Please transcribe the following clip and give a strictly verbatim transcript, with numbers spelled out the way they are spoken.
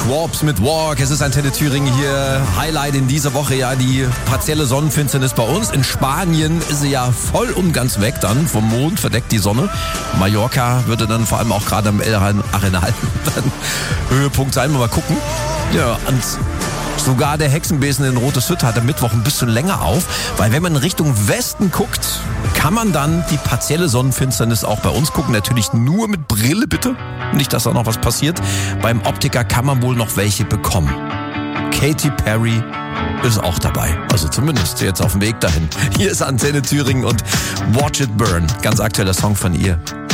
Quarps mit Walk. Es ist Antenne Thüringen hier. Highlight in dieser Woche ja die partielle Sonnenfinsternis bei uns. In Spanien ist sie ja voll und ganz weg dann. Vom Mond verdeckt die Sonne. Mallorca würde dann vor allem auch gerade am El Arenal dann Höhepunkt sein. Mal gucken. Ja, und sogar der Hexenbesen in Rotes Hütte hat am Mittwoch ein bisschen länger auf, weil wenn man in Richtung Westen guckt, kann man dann die partielle Sonnenfinsternis auch bei uns gucken. Natürlich nur mit Brille, bitte. Nicht, dass da noch was passiert. Beim Optiker kann man wohl noch welche bekommen. Katy Perry ist auch dabei. Also zumindest jetzt auf dem Weg dahin. Hier ist Antenne Thüringen und Watch It Burn. Ganz aktueller Song von ihr.